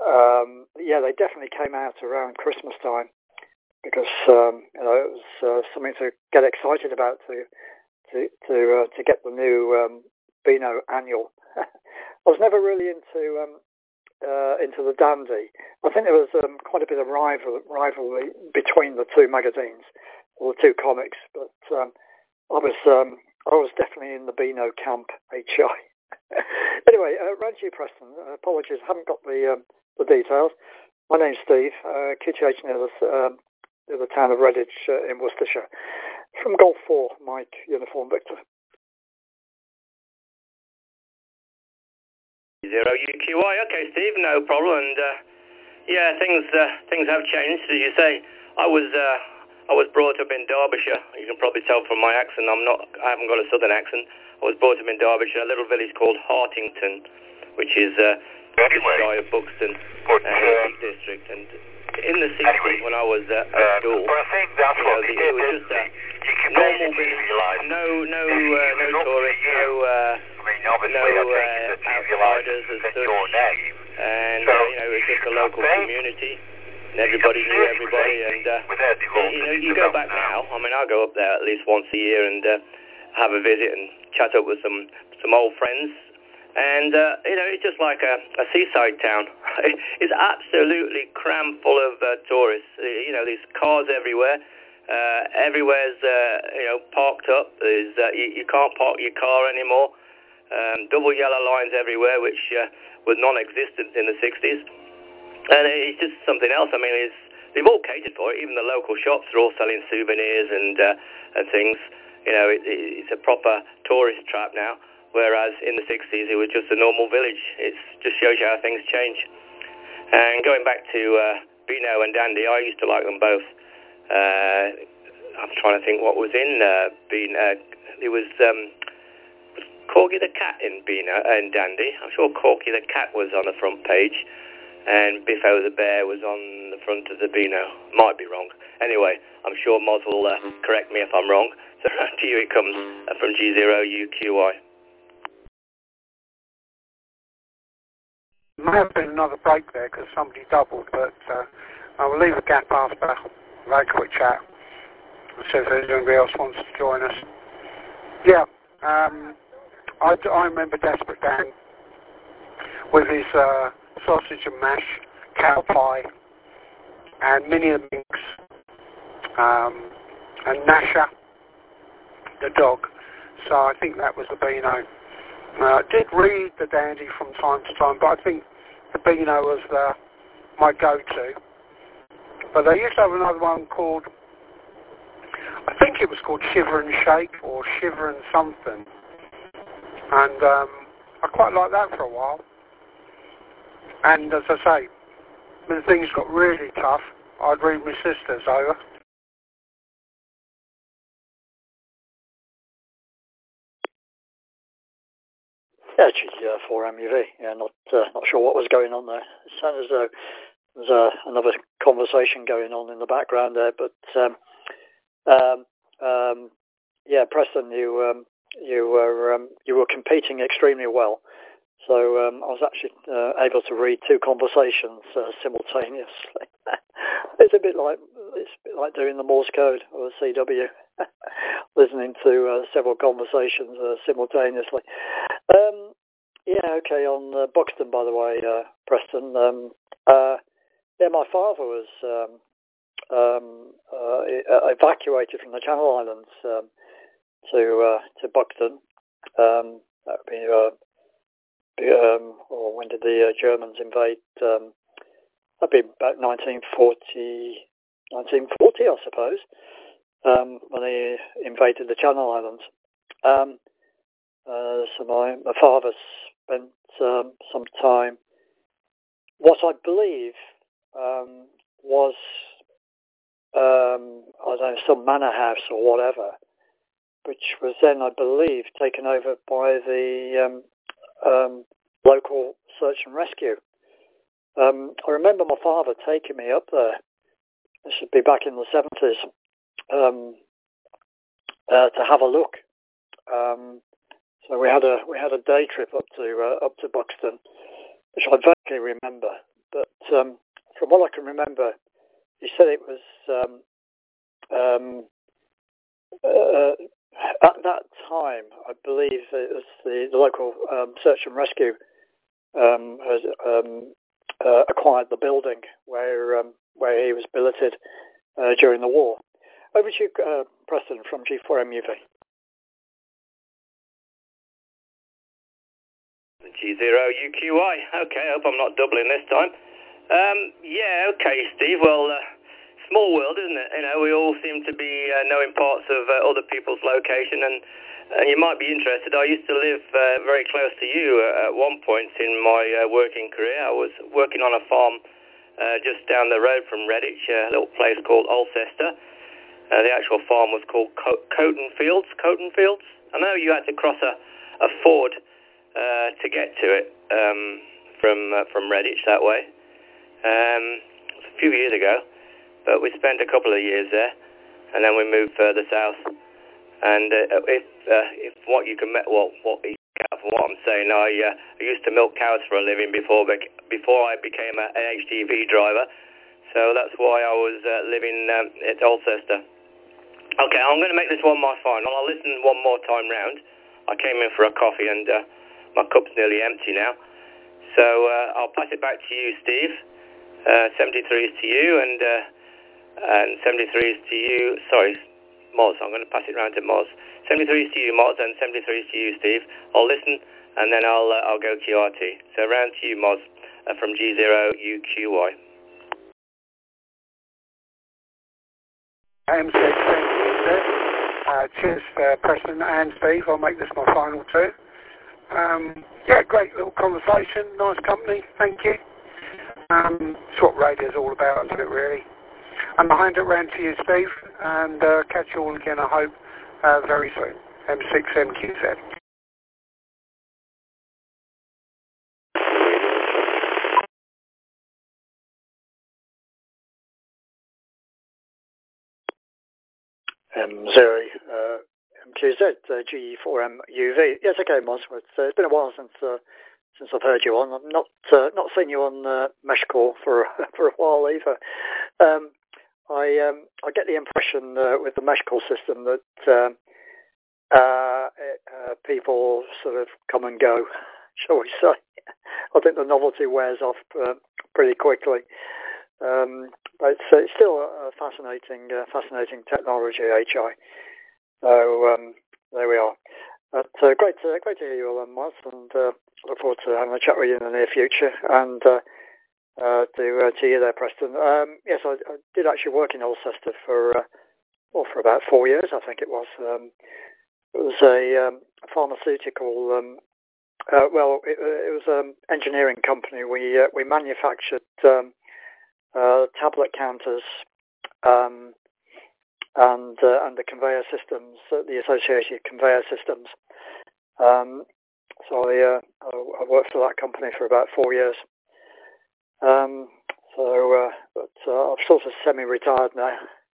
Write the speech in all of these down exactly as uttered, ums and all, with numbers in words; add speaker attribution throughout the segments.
Speaker 1: um, yeah, they definitely came out around Christmas time because um, you know it was uh, something to get excited about to to to, uh, to get the new um, Beano annual. I was never really into um, uh, into the Dandy. I think there was um, quite a bit of rival rivalry between the two magazines or the two comics, but um, I was um, I was definitely in the Beano camp. H I. Anyway, uh, round to you, Preston. Uh, apologies, I haven't got the um, the details. My name's Steve, uh, Q T H near the, um, near the town of Redditch uh, in Worcestershire. From Golf four, Mike, Uniform Victor.
Speaker 2: Zero U Q I. Okay, Steve, no problem. And uh, yeah, things uh, things have changed, as you say. I was uh, I was brought up in Derbyshire. You can probably tell from my accent. I'm not. I haven't got a southern accent. I was brought up in Derbyshire, a little village called Hartington, which is uh, just shy of Buxton, uh, Peak District. And in the sixties, anyway, when I was uh, at uh, school, but I think that's you know, what the, it was just a normal village. No, no, uh, no tourists, no, uh, I mean, no uh, outsiders as such. And so, uh, you know, it was just a local community. And everybody knew everybody. And uh, you know, you go back now. I mean, I go up there at least once a year and uh, have a visit and chat up with some some old friends. And, uh, you know, it's just like a, a seaside town. It's absolutely crammed full of uh, tourists. You know, there's cars everywhere. Uh, everywhere's, uh, you know, parked up. There's, uh, you, you can't park your car anymore. Um, double yellow lines everywhere, which uh, was non-existent in the sixties. And it's just something else. I mean, it's, they've all catered for it. Even the local shops are all selling souvenirs and, uh, and things. You know, it, it's a proper tourist trap now. Whereas in the sixties, it was just a normal village. It just shows you how things change. And going back to uh, Beano and Dandy, I used to like them both. Uh, I'm trying to think what was in uh, Beano. It was, um, was Corky the Cat in Beano and Dandy. I'm sure Corky the Cat was on the front page. And Biffo the Bear was on the front of the Beano. Might be wrong. Anyway, I'm sure Moz will uh, correct me if I'm wrong. So to you it comes uh, from G zero U Q I.
Speaker 3: May have been another break there because somebody doubled, but uh, I will leave a gap after a very quick chat. See if anybody else wants to join us. Yeah, um, I, I remember Desperate Dan with his uh, sausage and mash, cow pie, and Minnie the Minx, um, and Nasha, the dog. So I think that was the Beano. I uh, did read the Dandy from time to time, but I think the Beano was uh, my go-to. But they used to have another one called, I think it was called Shiver and Shake or Shiver and something. And um, I quite liked that for a while. And as I say, when things got really tough, I'd read my sisters over.
Speaker 1: Yeah, G four M U V. Yeah, not uh, not sure what was going on there. It sounded as though there's uh, another conversation going on in the background there. But um, um, um, yeah, Preston, you um, you were um, you were competing extremely well. So um, I was actually uh, able to read two conversations uh, simultaneously. It's a bit like it's a bit like doing the Morse code or the C W, listening to uh, several conversations uh, simultaneously. Um, yeah, okay. On uh, Buxton, by the way, uh, Preston. Um, uh, yeah, my father was um, um, uh, evacuated from the Channel Islands um, to uh, to Buxton. Um, that would be. Uh, Um, or when did the uh, Germans invade? Um, that'd be about nineteen forty, nineteen forty, I suppose, um, when they invaded the Channel Islands. Um, uh, so my, my father spent um, some time, what I believe um, was, um, I don't know, some manor house or whatever, which was then, I believe, taken over by the um, Um, local search and rescue. Um, I remember my father taking me up there. This would be back in the seventies um, uh, to have a look. Um, so we had a we had a day trip up to uh, up to Buxton, which I vaguely remember. but um, from what I can remember, he said it was um, um, uh, at that time, I believe it was the, the local um, search and rescue um, has um, uh, acquired the building where um, where he was billeted uh, during the war. Over to you, uh, Preston, from G four M U V.
Speaker 2: G zero U Q Y. Okay, I hope I'm not doubling this time. Um, yeah, okay, Steve. Well, uh, small world, isn't it? You know, we all seem to be uh, knowing parts of uh, other people's location, and, and you might be interested. I used to live uh, very close to you uh, at one point in my uh, working career. I was working on a farm uh, just down the road from Redditch, a little place called Alcester. Uh, the actual farm was called Co- Coton Fields. Coton Fields. I know you had to cross a, a ford uh, to get to it um, from uh, from Redditch that way. Um, it was a few years ago, but we spent a couple of years there, and then we moved further south. And uh, if uh, if what you can well what you can get from what I'm saying, I uh, I used to milk cows for a living before before I became a, an H G V driver, so that's why I was uh, living um, at Alcester. Okay, I'm going to make this one my final. I'll listen one more time round. I came in for a coffee and uh, my cup's nearly empty now. So uh, I'll pass it back to you, Steve. Uh, seventy-three is to you and uh, and seventy-three is to you. Sorry, Moz. I'm going to pass it round to Moz. seventy-three is to you, Moz, and seventy-three is to you, Steve. I'll listen and then I'll uh, I'll go Q R T. So round to you, Moz, uh, from G zero U Q Y.
Speaker 3: M six, thank you, sir. Uh, cheers, uh, Preston and Steve. I'll make this my final two. Um, yeah, great little conversation. Nice company. Thank you. Um, that's what radio's all about, isn't it, really? And I'll hand it round to you, Steve, and uh, catch you all again, I hope, uh, very soon. M six M Q Z.
Speaker 1: M zero uh, M Q Z, uh, G four M U V. Yes, okay, Moz. It's, uh, it's been a while since uh, since I've heard you on. I've not uh, not seen you on uh, Meshcore for for a while either. Um, I um, I get the impression uh, with the Meshcore system that um, uh, uh, people sort of come and go, shall we say. I think the novelty wears off uh, pretty quickly. Um, but it's, it's still a fascinating, uh, fascinating technology, H I. So um, there we are. But uh, great, to, great to hear you all, Moz, and uh, look forward to having a chat with you in the near future. And uh, uh, to uh, to you there, Preston. Um, yes, I, I did actually work in Alcester for uh, well for about four years, I think it was. Um, it was a um, pharmaceutical. Um, uh, well, it, it was an engineering company. We uh, we manufactured. Um, Uh, tablet counters um, and uh, and the conveyor systems, uh, the associated conveyor systems. Um, so I, uh, I worked for that company for about four years. Um, so, uh, but uh, I'm sort of semi-retired now.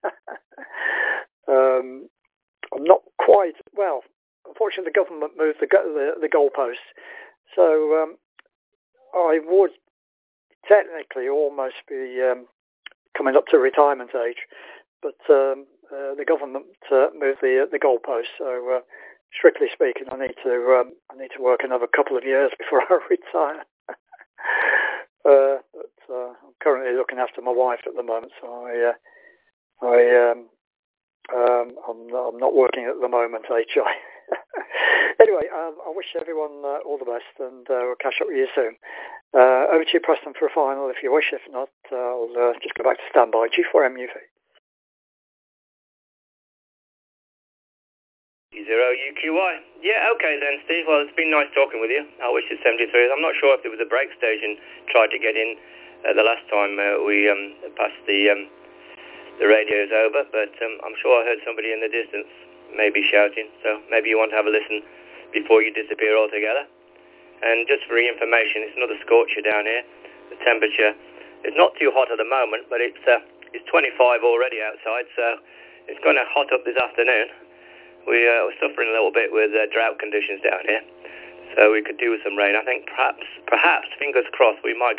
Speaker 1: um, I'm not quite well. Unfortunately, the government moved the the, the goalposts, so um, I would technically almost be um, coming up to retirement age, but um, uh, the government uh, moved the the goalposts. So, uh, strictly speaking, I need to um, I need to work another couple of years before I retire. uh, but uh, I'm currently looking after my wife at the moment, so I uh, I um, um, I'm, I'm not working at the moment, H I. Anyway, um, I wish everyone uh, all the best, and uh, we'll catch up with you soon. Uh, over to you, Preston, for a final, if you wish. If not, uh, I'll uh, just go back to standby. G four M U V.
Speaker 2: zero U Q Y. Yeah, okay then, Steve. Well, it's been nice talking with you. I wish it's seventy-three. I'm not sure if there was a break station tried to get in uh, the last time uh, we um, passed the um, the radios over, but um, I'm sure I heard somebody in the distance maybe shouting, so maybe you want to have a listen before you disappear altogether. And just for information, it's another scorcher down here. The temperature is not too hot at the moment, but it's uh, it's twenty-five already outside, so it's going to hot up this afternoon. We uh, we're suffering a little bit with uh, drought conditions down here, so we could do with some rain. I think perhaps, perhaps, fingers crossed, we might